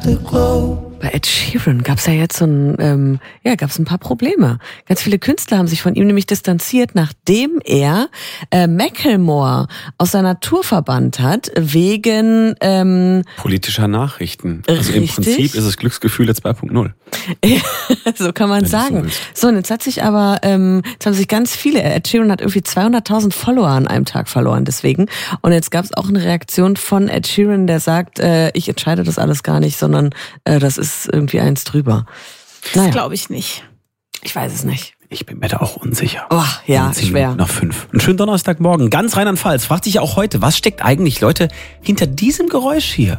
Afterglow. Bei Ed Sheeran gab es ja jetzt ein paar Probleme. Ganz viele Künstler haben sich von ihm nämlich distanziert, nachdem er Macklemore aus seiner Tour verbannt hat, wegen politischer Nachrichten. Also im Prinzip ist es Glücksgefühle 2.0. So kann man sagen. So, und jetzt hat sich aber, jetzt haben sich ganz viele, Ed Sheeran hat irgendwie 200.000 Follower an einem Tag verloren deswegen. Und jetzt gab es auch eine Reaktion von Ed Sheeran, der sagt, ich entscheide das alles gar nicht, sondern das ist irgendwie eins drüber. Das glaube ich nicht. Ich weiß es nicht. Ich bin mir da auch unsicher. Oh, ja, schwer. Nach 5. Einen schönen Donnerstagmorgen. Ganz Rheinland-Pfalz fragt sich ja auch heute, was steckt eigentlich, Leute, hinter diesem Geräusch hier?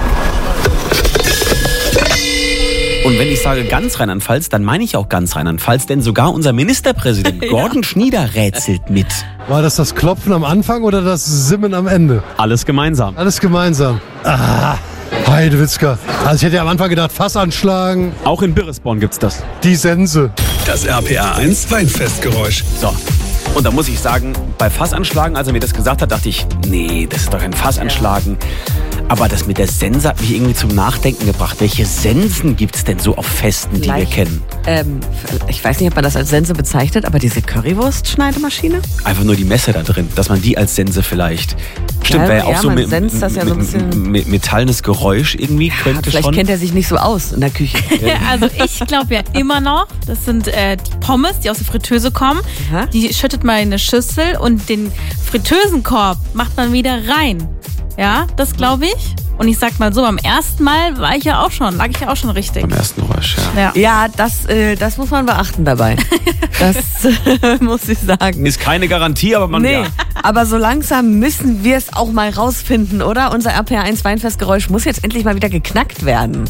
Und wenn ich sage ganz Rheinland-Pfalz, dann meine ich auch ganz Rheinland-Pfalz, denn sogar unser Ministerpräsident Gordon Schnieder rätselt mit. War das Klopfen am Anfang oder das Simmen am Ende? Alles gemeinsam. Alles gemeinsam. Heidewitzka. Also ich hätte ja am Anfang gedacht, Fass anschlagen. Auch in Birresborn gibt's das. Die Sense. Das RPA1 Weinfestgeräusch. So. Und da muss ich sagen, bei Fassanschlagen, als er mir das gesagt hat, dachte ich, nee, das ist doch kein Fassanschlagen. Aber das mit der Sense hat mich irgendwie zum Nachdenken gebracht. Welche Sensen gibt's denn so auf Festen, die wir kennen? Ich weiß nicht, ob man das als Sense bezeichnet, aber diese Currywurst-Schneidemaschine? Einfach nur die Messe da drin, dass man die als Sense vielleicht... Stimmt, wäre ja auch so man senzt das ja so ein bisschen metallenes Geräusch irgendwie, könnte vielleicht schon. Kennt er sich nicht so aus in der Küche. Also ich glaube ja immer noch, das sind Pommes, die aus der Fritteuse kommen. Aha. Die schüttet man in eine Schüssel und den Fritteusenkorb macht man wieder rein. Ja, das glaube ich. Und ich sag mal so, beim ersten Mal lag ich ja auch schon richtig. Beim ersten Geräusch, ja. Ja, das muss man beachten dabei. Das muss ich sagen. Ist keine Garantie, aber man ja. Aber so langsam müssen wir es auch mal rausfinden, oder? Unser RPA1 Weinfestgeräusch muss jetzt endlich mal wieder geknackt werden.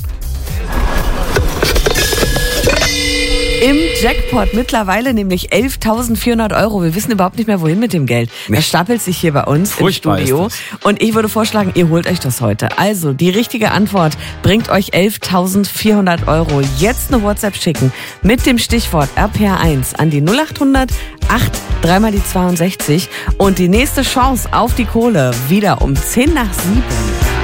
Im Jackpot mittlerweile nämlich 11.400 Euro. Wir wissen überhaupt nicht mehr, wohin mit dem Geld. Das stapelt sich hier bei uns im Studio. Und ich würde vorschlagen, ihr holt euch das heute. Also, die richtige Antwort bringt euch 11.400 Euro. Jetzt eine WhatsApp schicken mit dem Stichwort RPA1 an die 0800 8 3 mal die 62. Und die nächste Chance auf die Kohle wieder um 10 nach 7.